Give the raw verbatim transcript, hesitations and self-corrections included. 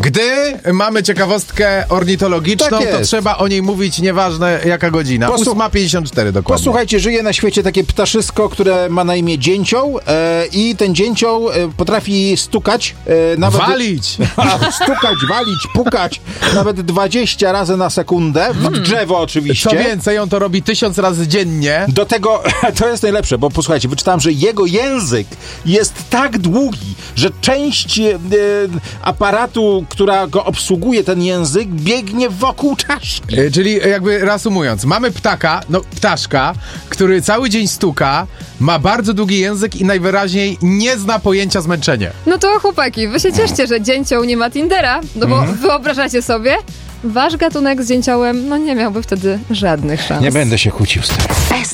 Gdy mamy ciekawostkę ornitologiczną, Tak to jest. trzeba o niej mówić, nieważne jaka godzina. Posłu- ósma pięćdziesiąt cztery dokładnie. Posłuchajcie, żyje na świecie takie ptaszysko, które ma na imię dzięcioł e, i ten dzięcioł e, potrafi stukać. E, nawet Walić! A, stukać, walić, pukać nawet dwadzieścia razy na sekundę. W drzewo oczywiście. Co więcej, on to robi tysiąc razy dziennie. Do tego, to jest najlepsze, bo posłuchajcie, wyczytałem, że jego język jest tak długi, że część e, aparatu, która go obsługuje, ten język, biegnie wokół czaszki. E, Czyli jakby reasumując, mamy ptaka, no ptaszka, który cały dzień stuka, ma bardzo długi język i najwyraźniej nie zna pojęcia zmęczenia. No to chłopaki, wy się cieszcie, że dzięcioł nie ma Tindera, no bo wyobrażacie sobie, wasz gatunek z dzięciołem, no nie miałby wtedy żadnych szans. Nie będę się kłócił z tym.